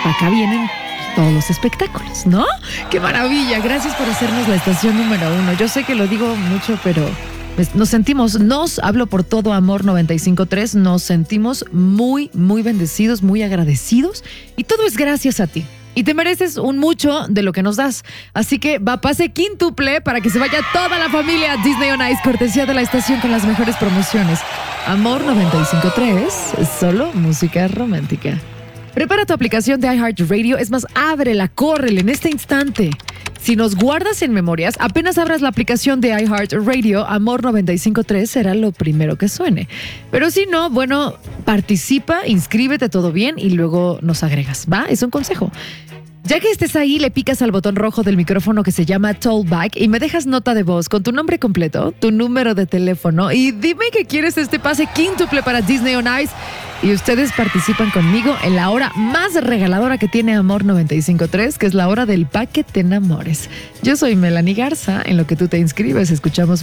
acá vienen todos los espectáculos, ¿no? ¡Qué maravilla! Gracias por hacernos la estación número 1. Yo sé que lo digo mucho, pero hablo por todo Amor 95.3, nos sentimos muy, muy bendecidos, muy agradecidos y todo es gracias a ti. Y te mereces un mucho de lo que nos das. Así que va pase quíntuple para que se vaya toda la familia a Disney on Ice, cortesía de la estación con las mejores promociones. Amor 95.3, solo música romántica. Prepara tu aplicación de iHeartRadio, es más, ábrela, córrele en este instante. Si nos guardas en memorias, apenas abras la aplicación de iHeartRadio, Amor 95.3 será lo primero que suene. Pero si no, bueno, participa, inscríbete, todo bien y luego nos agregas, ¿va? Es un consejo. Ya que estés ahí, le picas al botón rojo del micrófono que se llama Talkback y me dejas nota de voz con tu nombre completo, tu número de teléfono y dime que quieres este pase quíntuple para Disney on Ice. Y ustedes participan conmigo en la hora más regaladora que tiene Amor 95.3, que es la hora del Pa' que te enamores. Yo soy Melanie Garza, en lo que tú te inscribes, escuchamos